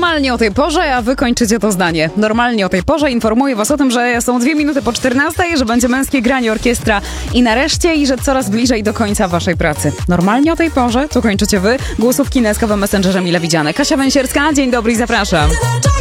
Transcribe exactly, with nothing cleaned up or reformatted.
Normalnie o tej porze, a wy kończycie to zdanie. Normalnie o tej porze informuję was o tym, że są dwie minuty po czternastej, że będzie męskie granie orkiestra i nareszcie i że coraz bliżej do końca waszej pracy. Normalnie o tej porze, tu kończycie wy. Głosówki na eskawym Messengerze mile widziane. Kasia Węsierska, dzień dobry i zapraszam.